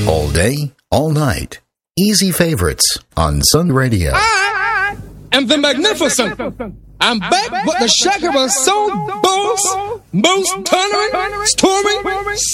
All day, all night. Easy favorites on Sun Radio. I am the magnificent. I'm back with the Shaka Soul Boss, most thundering, storming,